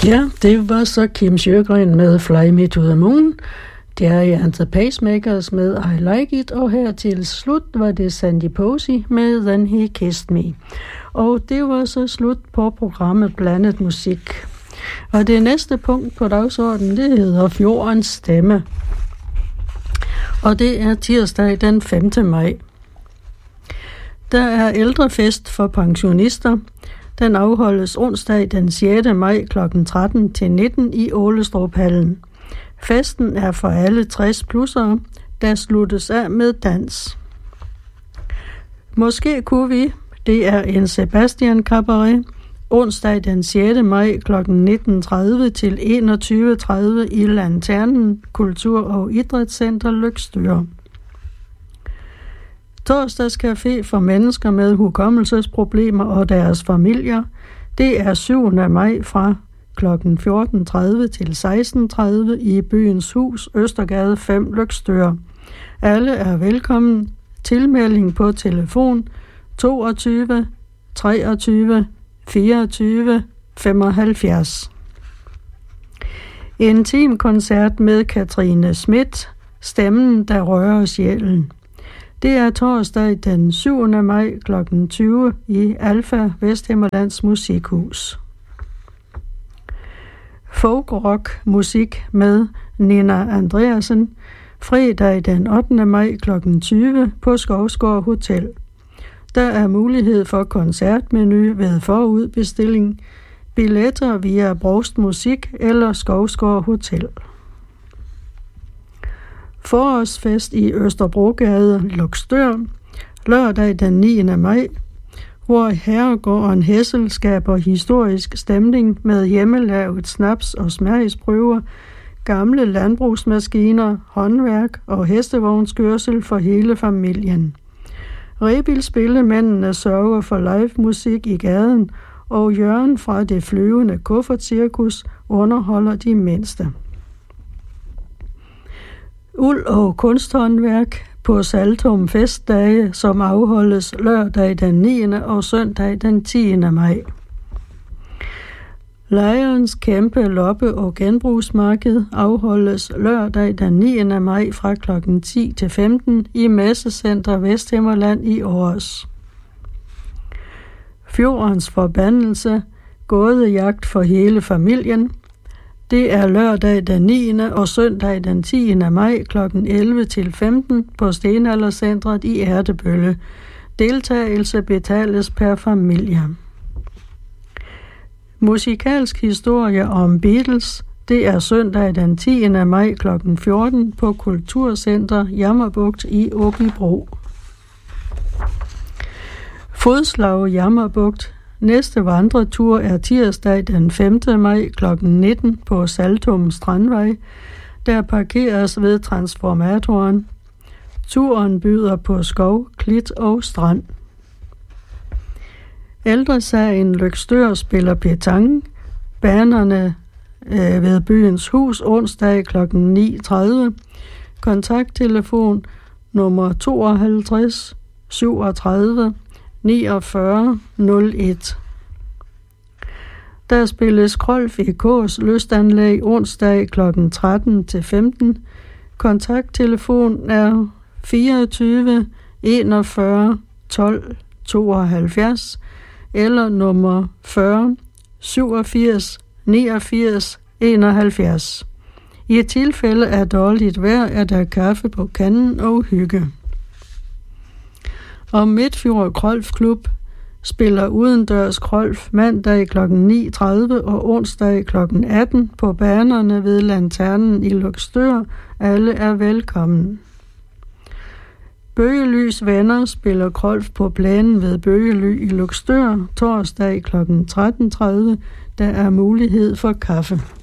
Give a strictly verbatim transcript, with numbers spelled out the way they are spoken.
Ja, det var så Kim Sjögren med Fly Me to the Moon. Det er i The Pacemakers med I Like It, og her til slut var det Sandy Posey med Then He Kissed Me. Og det var så slut på programmet Blandet Musik. Og det næste punkt på dagsordenen, det hedder Fjordens Stemme. Og det er tirsdag den femte maj. Der er ældrefest for pensionister. Den afholdes onsdag den sjette maj klokken tretten til nitten i Ålestruphallen. Festen er for alle tres plussere, der sluttes af med dans. Måske kunne vi, det er en Sebastian Cabaret, onsdag den sjette maj klokken nitten tredive til enogtyve tredive i Lanternen, Kultur- og Idrætscenter Løgstør. Torsdagscafé for mennesker med hukommelsesproblemer og deres familier. Det er syvende maj fra klokken fjorten tredive til seksten tredive i Byens Hus, Østergade fem, Løgstør. Alle er velkommen. Tilmelding på telefon toogtyve treogtyve fireogtyve femoghalvfjerds. Intimkoncert med Katrine Schmidt, Stemmen, der rører sjælen. Det er torsdag den syvende maj klokken tyve i Alfa Vesthimmerlands Musikhus. Folkrock musik med Nina Andreasen, fredag den ottende maj klokken tyve på Skovsgård Hotel. Der er mulighed for koncertmenu ved forudbestilling, billetter via Brost Musik eller Skovsgård Hotel. Forårsfest i Østerbrogade, Løgstør, lørdag den niende maj, hvor herregården Hessel skaber historisk stemning med hjemmelavet snaps og smagsprøver, gamle landbrugsmaskiner, håndværk og hestevognskørsel for hele familien. Rebild spillemændene sørger for live musik i gaden, og Jørgen fra det flyvende kuffertcirkus underholder de mindste. Uld og kunsthåndværk på Saltum Festdage, som afholdes lørdag den niende og søndag den tiende maj. Lions Kæmpe Loppe- og Genbrugsmarked afholdes lørdag den niende maj fra klokken ti til femten i Messecenter Vesthimmerland i Aarhus. Fjordens Forbandelse, gådejagt for hele familien. Det er lørdag den niende og søndag den tiende maj klokken elleve til femten på Stenaldercentret i Ertebølle. Deltagelse betales per familie. Musikalsk historie om Beatles. Det er søndag den tiende maj klokken fjorten på Kulturcenter Jammerbugt i Åbybro. Fodslag Jammerbugt. Næste vandretur er tirsdag den femte maj klokken nitten på Saltum Strandvej. Der parkeres ved transformatoren. Turen byder på skov, klit og strand. Ældresagen Løgstør spiller petanque. Banerne øh, ved Byens Hus onsdag klokken ni tredive. Kontakttelefon nummer tooghalvtreds syvogtredive niogfyrre nul et. Der spilles Krolf i K's lystanlæg onsdag klokken tretten til femten. Kontakttelefon er fireogtyve enogfyrre tolv tooghalvfjerds eller nummer fyrre syvogfirs niogfirs enoghalvfjerds. I tilfælde af dårligt vejr er der kaffe på kanden og hygge. Og Midtfjord Krolf-klub spiller udendørs Krolf mandag klokken ni tredive og onsdag klokken atten på banerne ved Lanternen i Løgstør. Alle er velkommen. Bøgelys Venner spiller Krolf på plænen ved Bøgely i Løgstør torsdag klokken tretten tredive. Der er mulighed for kaffe.